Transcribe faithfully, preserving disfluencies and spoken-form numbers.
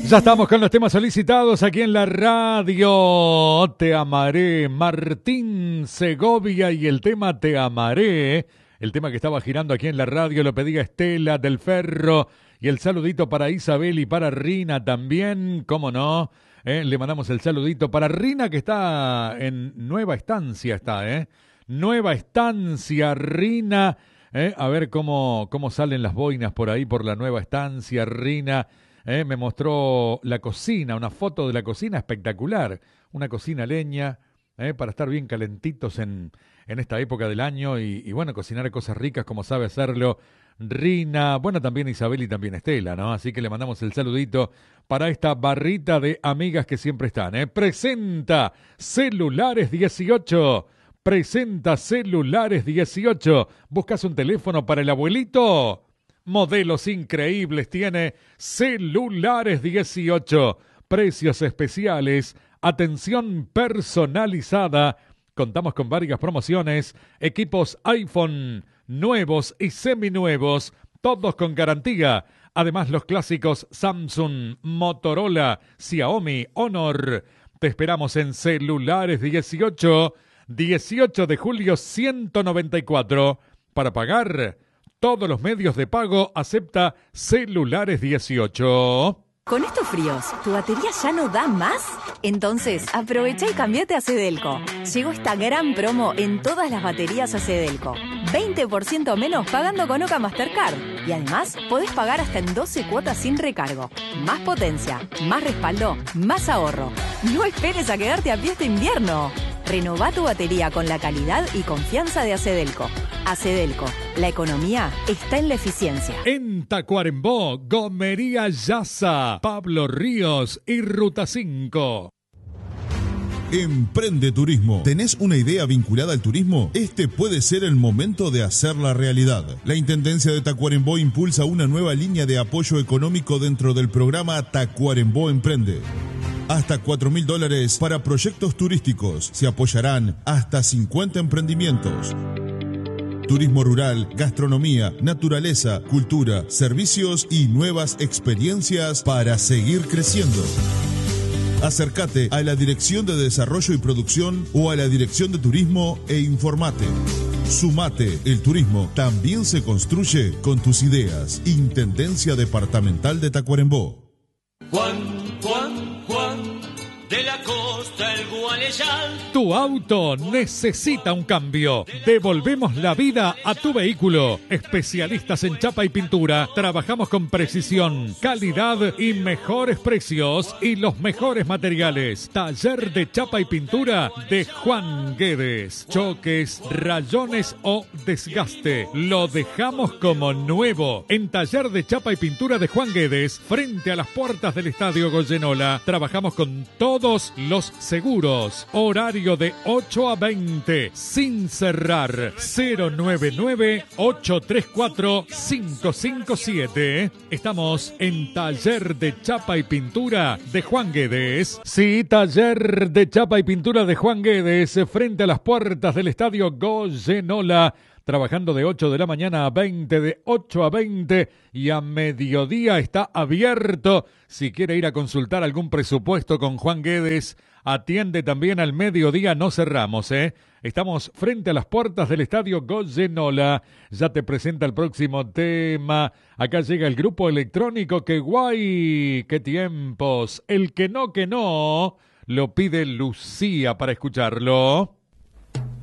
Ya estamos con los temas solicitados aquí en la radio. Te amaré, Martín Segovia, y el tema Te amaré, el tema que estaba girando aquí en la radio, lo pedía Estela del Ferro, y el saludito para Isabel y para Rina también, cómo no. Eh, le mandamos el saludito para Rina, que está en Nueva Estancia, está, ¿eh? Nueva Estancia, Rina. Eh, a ver cómo, cómo salen las boinas por ahí, por la Nueva Estancia, Rina. Eh, me mostró la cocina, una foto de la cocina espectacular. Una cocina leña, eh, para estar bien calentitos en, en esta época del año. Y, y bueno, cocinar cosas ricas como sabe hacerlo Rina. Bueno, también Isabel y también Estela, ¿no? Así que le mandamos el saludito para esta barrita de amigas que siempre están, ¿eh? Presenta Celulares dieciocho. Presenta Celulares dieciocho. ¿Buscas un teléfono para el abuelito? Modelos increíbles tiene Celulares dieciocho. Precios especiales, atención personalizada. Contamos con varias promociones, equipos iPhone, nuevos y seminuevos, todos con garantía. Además, los clásicos Samsung, Motorola, Xiaomi, Honor. Te esperamos en Celulares dieciocho, dieciocho de julio ciento noventa y cuatro. Para pagar, todos los medios de pago acepta Celulares dieciocho. ¿Con estos fríos, tu batería ya no da más? Entonces, aprovecha y cambiate a Cedelco. Llegó esta gran promo en todas las baterías a Cedelco. veinte por ciento menos pagando con Oca Mastercard. Y además, podés pagar hasta en doce cuotas sin recargo. Más potencia, más respaldo, más ahorro. No esperes a quedarte a pie este invierno. Renová tu batería con la calidad y confianza de Acedelco. Acedelco, la economía está en la eficiencia. En Tacuarembó, Gomería Yaza, Pablo Ríos y Ruta cinco. Emprende Turismo. ¿Tenés una idea vinculada al turismo? Este puede ser el momento de hacerla realidad. La Intendencia de Tacuarembó impulsa una nueva línea de apoyo económico dentro del programa Tacuarembó Emprende. Hasta cuatro mil dólares para proyectos turísticos. Se apoyarán hasta cincuenta emprendimientos. Turismo rural, gastronomía, naturaleza, cultura, servicios y nuevas experiencias para seguir creciendo. Acércate a la Dirección de Desarrollo y Producción o a la Dirección de Turismo e informate. Sumate, el turismo también se construye con tus ideas. Intendencia Departamental de Tacuarembó. Juan, Juan, Juan, de la costa el Gualeyal. Tu auto necesita un cambio. Devolvemos la vida a tu vehículo. Especialistas en chapa y pintura. Trabajamos con precisión, calidad y mejores precios y los mejores materiales. Taller de chapa y pintura de Juan Guedes. Choques, rayones o desgaste. Lo dejamos como nuevo. En Taller de chapa y pintura de Juan Guedes, frente a las puertas del Estadio Goyenola. Trabajamos con todos los seguros. Horario de ocho a veinte, sin cerrar. Cero nueve nueve, ocho tres cuatro, cinco cinco siete. Estamos en Taller de Chapa y Pintura de Juan Guedes. Sí, Taller de Chapa y Pintura de Juan Guedes, frente a las puertas del Estadio Goyenola. Trabajando de ocho de la mañana a veinte, de ocho a veinte, y a mediodía está abierto. Si quiere ir a consultar algún presupuesto con Juan Guedes, atiende también al mediodía, no cerramos, ¿eh? Estamos frente a las puertas del Estadio Goyenola. Ya te presenta el próximo tema. Acá llega el grupo electrónico. ¡Qué guay! ¡Qué tiempos! El que no, que no, lo pide Lucía para escucharlo.